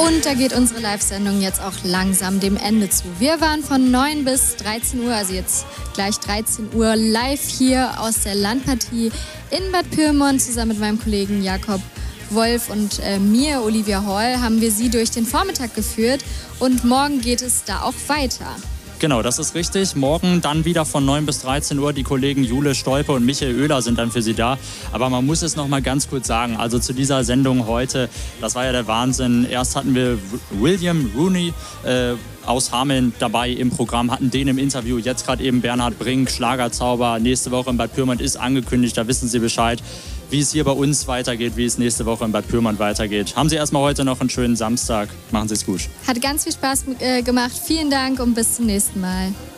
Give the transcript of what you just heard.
Und da geht unsere Live-Sendung jetzt auch langsam dem Ende zu. Wir waren von 9 bis 13 Uhr, also jetzt gleich 13 Uhr, live hier aus der Landpartie in Bad Pyrmont. Zusammen mit meinem Kollegen Jakob Wolf und mir, Olivia Hall, haben wir Sie durch den Vormittag geführt. Und morgen geht es da auch weiter. Genau, das ist richtig. Morgen dann wieder von 9 bis 13 Uhr. Die Kollegen Jule Stolpe und Michael Oehler sind dann für Sie da. Aber man muss es noch mal ganz kurz sagen. Also zu dieser Sendung heute, das war ja der Wahnsinn. Erst hatten wir William Rooney aus Hameln dabei im Programm, hatten den im Interview. Jetzt gerade eben Bernhard Brink, Schlagerzauber. Nächste Woche in Bad Pyrmont ist angekündigt, da wissen Sie Bescheid, wie es hier bei uns weitergeht, wie es nächste Woche in Bad Pyrmont weitergeht. Haben Sie erstmal heute noch einen schönen Samstag. Machen Sie es gut. Hat ganz viel Spaß gemacht. Vielen Dank und bis zum nächsten Mal.